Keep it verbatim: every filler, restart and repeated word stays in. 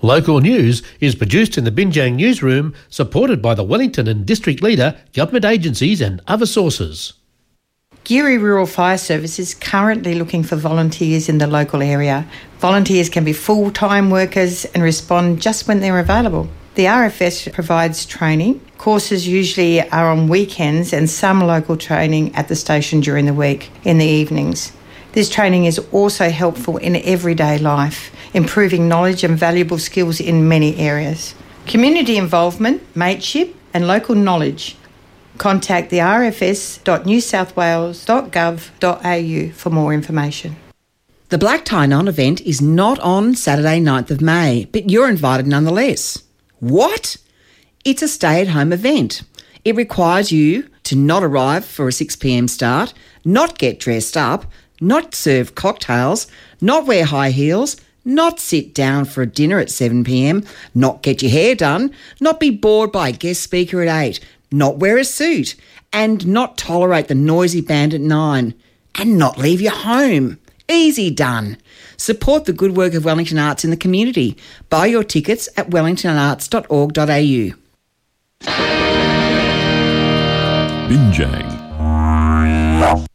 Local news is produced in the Binjang newsroom, supported by the Wellington and District Leader, government agencies and other sources. Geary Rural Fire Service is currently looking for volunteers in the local area. Volunteers can be full-time workers and respond just when they're available. The R F S provides training. Courses usually are on weekends and some local training at the station during the week in the evenings. This training is also helpful in everyday life, improving knowledge and valuable skills in many areas. Community involvement, mateship and local knowledge. Contact the r f s dot new south wales dot gov dot a u for more information. The Black Tie On event is not on Saturday ninth of May, but you're invited nonetheless. What? It's a stay-at-home event. It requires you to not arrive for a six p m start, not get dressed up, not serve cocktails, not wear high heels, not sit down for a dinner at seven p m, not get your hair done, not be bored by a guest speaker at eight, not wear a suit, and not tolerate the noisy band at nine, and not leave your home. Easy done. Support the good work of Wellington Arts in the community. Buy your tickets at wellington arts dot org dot a u. Binjang.